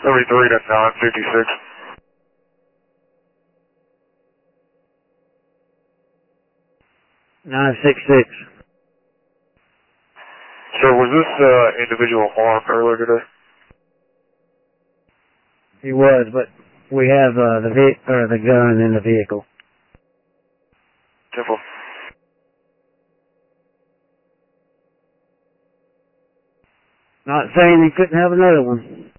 33 to 956. Sir, was this individual harmed earlier today? He was, but we have the gun in the vehicle. Simple. Not saying he couldn't have another one.